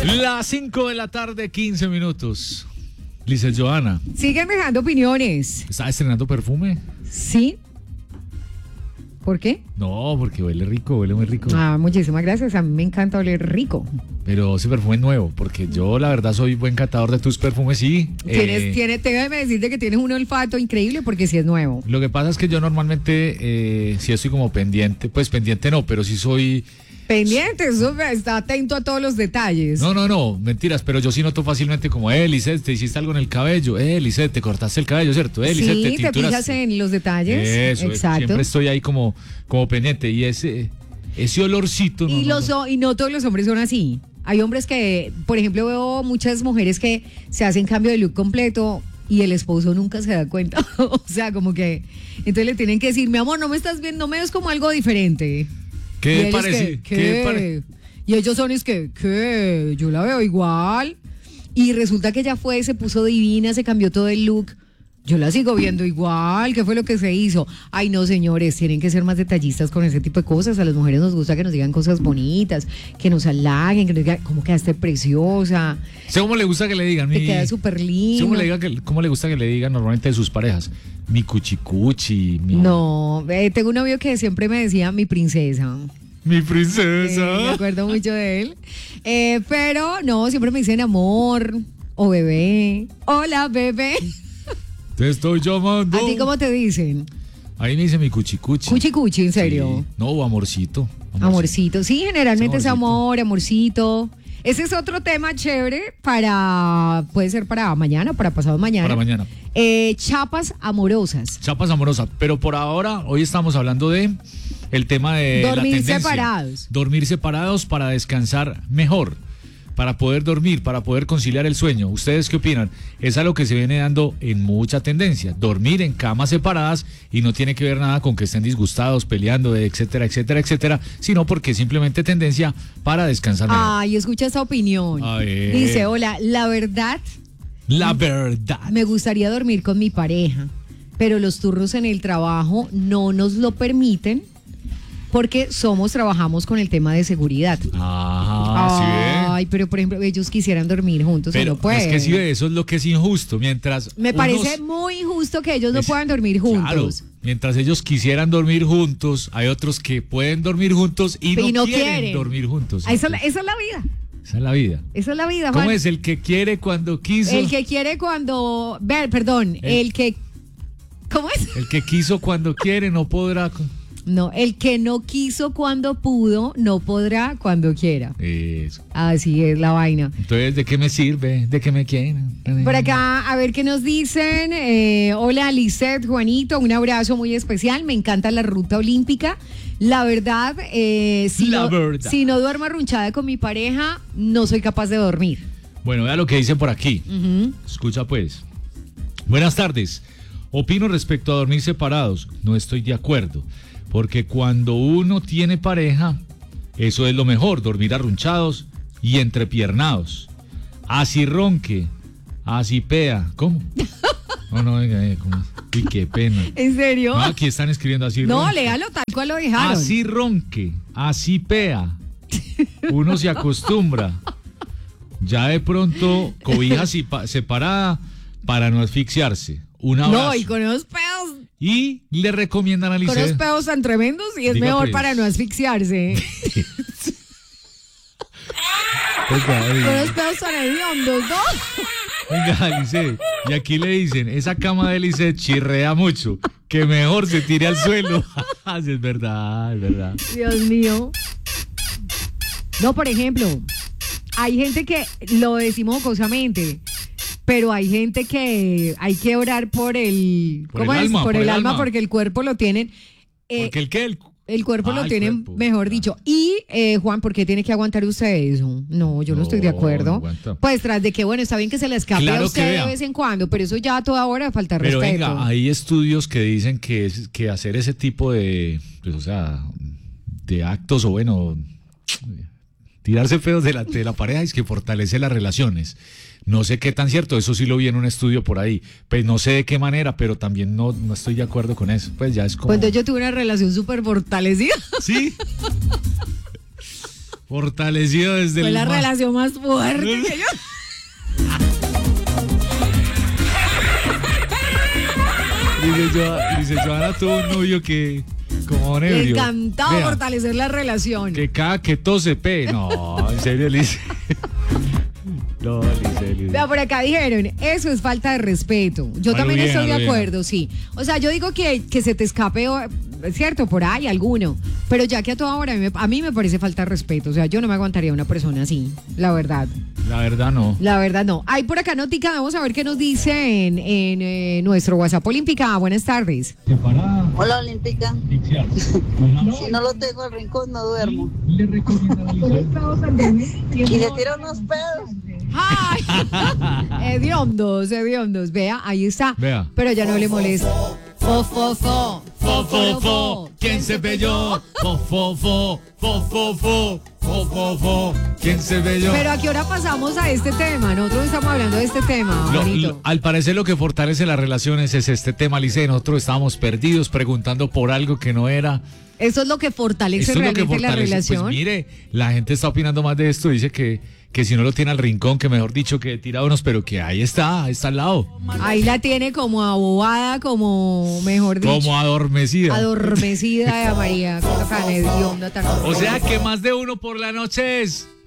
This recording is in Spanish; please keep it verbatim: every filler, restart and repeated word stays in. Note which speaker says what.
Speaker 1: Las cinco de la tarde, quince minutos. Lice Joana.
Speaker 2: Siguen dejando opiniones.
Speaker 1: ¿Está estrenando perfume?
Speaker 2: Sí. ¿Por qué?
Speaker 1: No, porque huele rico, huele muy rico.
Speaker 2: Ah, muchísimas gracias. A mí me encanta oler rico.
Speaker 1: Pero ese perfume es nuevo, porque yo la verdad soy buen catador de tus perfumes, sí.
Speaker 2: Tienes,
Speaker 1: eh,
Speaker 2: tiene, déjame decirte que tienes un olfato increíble porque sí es nuevo.
Speaker 1: Lo que pasa es que yo normalmente eh, sí estoy como pendiente, pues pendiente no, pero sí soy...
Speaker 2: Pendiente, eso, está atento a todos los detalles.
Speaker 1: No, no, no, mentiras, pero yo sí noto fácilmente como, eh, Lisette, te hiciste algo en el cabello, eh, Lisette, te cortaste el cabello, ¿cierto? Eh, Lisette,
Speaker 2: sí,
Speaker 1: te
Speaker 2: te
Speaker 1: tinturaste.
Speaker 2: fijas en los detalles.
Speaker 1: Eso,
Speaker 2: exacto.
Speaker 1: Siempre estoy ahí como, como pendiente y ese, ese olorcito. No,
Speaker 2: Y,
Speaker 1: no,
Speaker 2: los,
Speaker 1: no.
Speaker 2: y no todos los hombres son así. Hay hombres que, por ejemplo, veo muchas mujeres que se hacen cambio de look completo y el esposo nunca se da cuenta. O sea, como que, entonces le tienen que decir, mi amor, no me estás viendo, no me ves como algo diferente.
Speaker 1: ¿Qué parece?
Speaker 2: ¿Qué?
Speaker 1: ¿Qué pare-
Speaker 2: Y ellos son es que, ¿qué? Yo la veo igual. Y resulta que ella fue, se puso divina, se cambió todo el look. Yo la sigo viendo igual. ¿Qué fue lo que se hizo? Ay, no, señores, tienen que ser más detallistas con ese tipo de cosas. A las mujeres nos gusta que nos digan cosas bonitas, que nos halaguen, que nos digan, ¿cómo quedaste preciosa?
Speaker 1: Sé cómo le gusta que le digan.
Speaker 2: Te
Speaker 1: mi-
Speaker 2: queda súper lindo.
Speaker 1: sé cómo le, diga que, cómo le gusta que le digan normalmente de sus parejas. Mi cuchicuchi, mi,
Speaker 2: No, eh, tengo un novio que siempre me decía mi princesa.
Speaker 1: mi
Speaker 2: Eh,
Speaker 1: princesa.
Speaker 2: me acuerdo mucho de él. Eh, pero no, siempre me dicen amor o bebé. Hola, bebé.
Speaker 1: Te estoy llamando.
Speaker 2: ¿A ti cómo te dicen?
Speaker 1: Ahí me dice mi cuchicuchi.
Speaker 2: Cuchi cuchi, en serio.
Speaker 1: Sí. No, amorcito.
Speaker 2: Amorcito. Sí, generalmente es
Speaker 1: Sí, amorcito.
Speaker 2: amor, amorcito. Ese es otro tema chévere para, puede ser para mañana, para pasado mañana.
Speaker 1: Para mañana.
Speaker 2: Eh, chapas amorosas.
Speaker 1: Chapas amorosas. Pero por ahora, hoy estamos hablando de el tema de la
Speaker 2: Dormir
Speaker 1: tendencia.
Speaker 2: separados.
Speaker 1: Dormir separados para descansar mejor, para poder dormir, para poder conciliar el sueño. ¿Ustedes qué opinan? Es algo que se viene dando en mucha tendencia. Dormir en camas separadas y no tiene que ver nada con que estén disgustados, peleando, etcétera, etcétera, etcétera, sino porque es simplemente tendencia para descansar mejor.
Speaker 2: Ay, escucha esta opinión.
Speaker 1: A ver.
Speaker 2: Dice, hola, la verdad,
Speaker 1: La verdad.
Speaker 2: me gustaría dormir con mi pareja, pero los turnos en el trabajo no nos lo permiten porque somos, trabajamos con el tema de seguridad.
Speaker 1: Ah, sí ve.
Speaker 2: Ay, pero por ejemplo, ellos quisieran dormir juntos,
Speaker 1: Pero
Speaker 2: y no pueden.
Speaker 1: es que sí ve, eso es lo que es injusto. Mientras
Speaker 2: Me
Speaker 1: unos-
Speaker 2: parece muy injusto que ellos no
Speaker 1: Es-
Speaker 2: puedan dormir juntos.
Speaker 1: Claro, mientras ellos quisieran dormir juntos, hay otros que pueden dormir juntos y no,
Speaker 2: Y no
Speaker 1: quieren,
Speaker 2: quieren.
Speaker 1: dormir juntos.
Speaker 2: Ah, Esa, es la- esa es la vida.
Speaker 1: Esa es la vida.
Speaker 2: Esa es la vida,
Speaker 1: ¿Cómo
Speaker 2: Juan.
Speaker 1: es? El que quiere cuando quiso.
Speaker 2: El que quiere cuando... Ver, perdón,
Speaker 1: El-
Speaker 2: el que... ¿Cómo es?
Speaker 1: El que quiso cuando quiere no podrá.
Speaker 2: No, el que no quiso cuando pudo, no podrá cuando quiera.
Speaker 1: Eso.
Speaker 2: Así es la vaina.
Speaker 1: Entonces, ¿de qué me sirve? ¿De qué me quieren?
Speaker 2: Por acá, a ver qué nos dicen. Eh, hola, Lisette, Juanito, un abrazo muy especial. Me encanta la ruta olímpica. La verdad, eh, si,
Speaker 1: La
Speaker 2: no,
Speaker 1: verdad.
Speaker 2: si no duermo arrunchada con mi pareja, no soy capaz de dormir.
Speaker 1: Bueno, vea lo que dice por aquí.
Speaker 2: Ujú.
Speaker 1: Escucha pues. Buenas tardes. Opino respecto a dormir separados. No estoy de acuerdo. Porque cuando uno tiene pareja, eso es lo mejor, dormir arrunchados y entrepiernados. Así ronque, así pea. ¿Cómo? No, no, venga, eh, ¿cómo? Uy, qué pena.
Speaker 2: ¿En serio?
Speaker 1: No, aquí están escribiendo así
Speaker 2: No,
Speaker 1: ronque.
Speaker 2: léalo tal cual lo dejaron.
Speaker 1: Así ronque, así pea. Uno se acostumbra. Ya de pronto, cobija sipa- separada para no asfixiarse. Un abrazo.
Speaker 2: No, y con esos pedos,
Speaker 1: Y le recomiendan a
Speaker 2: con
Speaker 1: Lisette.
Speaker 2: esos pedos tan tremendos, y es
Speaker 1: Diga,
Speaker 2: mejor
Speaker 1: pues.
Speaker 2: para no asfixiarse.
Speaker 1: Oiga,
Speaker 2: Con
Speaker 1: oiga,
Speaker 2: esos pedos tan hediondos, ¿no?
Speaker 1: oiga, Lisette. Y aquí le dicen, esa cama de Lisette chirrea mucho. Que mejor se tire al suelo. Sí, es verdad, es verdad.
Speaker 2: Dios mío. No, por ejemplo, hay gente que lo decimos jocosamente, pero hay gente que hay que orar por el,
Speaker 1: Por
Speaker 2: ¿cómo
Speaker 1: el
Speaker 2: es?
Speaker 1: alma,
Speaker 2: por,
Speaker 1: por
Speaker 2: el,
Speaker 1: el
Speaker 2: alma,
Speaker 1: alma.
Speaker 2: porque el cuerpo lo tienen. eh,
Speaker 1: Porque el que el,
Speaker 2: el cuerpo
Speaker 1: Ah,
Speaker 2: lo
Speaker 1: el
Speaker 2: tienen,
Speaker 1: cuerpo,
Speaker 2: mejor
Speaker 1: claro.
Speaker 2: dicho. Y, eh, Juan, ¿por qué tiene que aguantar usted eso? No, yo no,
Speaker 1: No,
Speaker 2: estoy de
Speaker 1: no
Speaker 2: acuerdo.
Speaker 1: aguanta.
Speaker 2: Pues tras de que, bueno, está bien que se le escape
Speaker 1: Claro
Speaker 2: a
Speaker 1: que
Speaker 2: usted de
Speaker 1: vea.
Speaker 2: vez en cuando, pero eso ya a toda hora falta
Speaker 1: Pero
Speaker 2: respeto.
Speaker 1: venga, hay estudios que dicen que, es, que hacer ese tipo de, pues, o sea, de actos o bueno, tirarse feos de la, de la pareja es que fortalece las relaciones. No sé qué tan cierto, eso sí lo vi en un estudio por ahí. Pues no sé de qué manera, pero también no, no estoy de acuerdo con eso. Pues ya es como...
Speaker 2: Cuando yo tuve una relación súper fortalecida.
Speaker 1: ¿Sí? Fortalecido desde
Speaker 2: Fue
Speaker 1: el
Speaker 2: la
Speaker 1: más-
Speaker 2: relación más fuerte que yo.
Speaker 1: Dice, Jo- dice, Joana tuvo un novio que, como
Speaker 2: Le
Speaker 1: nervio.
Speaker 2: encantaba
Speaker 1: Vea,
Speaker 2: fortalecer la relación.
Speaker 1: que cada que tose pe. No, en serio, Lice. No, Lice, Lice.
Speaker 2: Vea, por acá dijeron, eso es falta de respeto. Yo
Speaker 1: Algo
Speaker 2: también
Speaker 1: bien,
Speaker 2: estoy de
Speaker 1: algo bien.
Speaker 2: acuerdo, sí. O sea, yo digo que, que se te escape, o- es cierto, por ahí alguno. Pero ya que a toda hora a mí, me, a mí me parece falta de respeto. O sea, yo no me aguantaría una persona así, la verdad.
Speaker 1: La verdad, no.
Speaker 2: La verdad no. Hay por acá notica, vamos a ver qué nos dice en, en, eh, nuestro WhatsApp Olímpica. Buenas tardes.
Speaker 3: Hola, Olímpica. Si no lo tengo al rincón, no duermo. Y se tira unos pedos.
Speaker 2: ¡Ay! Hediondos, hediondos. Vea, ahí está.
Speaker 1: Vea.
Speaker 2: Pero ya no le molesta. Fo, fo, fo.
Speaker 1: Fo, fo, fo, ¿quién se pelló? Fo, fo, fo, fo, fo, fo, fo, fo, fo, ¿quién se pelló?
Speaker 2: Pero ¿a qué hora pasamos a este tema? Nosotros estamos hablando de este tema,
Speaker 1: Lo-
Speaker 2: bonito.
Speaker 1: lo- al parecer lo que fortalece las relaciones es este tema, Lice. Nosotros estábamos perdidos preguntando por algo que no era.
Speaker 2: Eso es lo que fortalece
Speaker 1: Esto es lo que
Speaker 2: realmente la
Speaker 1: fortalece.
Speaker 2: relación.
Speaker 1: Pues mire, la gente está opinando más de esto. Dice que, que si no lo tiene al rincón, que mejor dicho que tira unos, pero que ahí está, ahí está al lado.
Speaker 2: Ahí la tiene como abobada, como mejor dicho.
Speaker 1: Como adormecida.
Speaker 2: Adormecida de María. Cosa tan hedionda, tan
Speaker 1: O sea
Speaker 2: horrorosa.
Speaker 1: que más de uno por la noche es.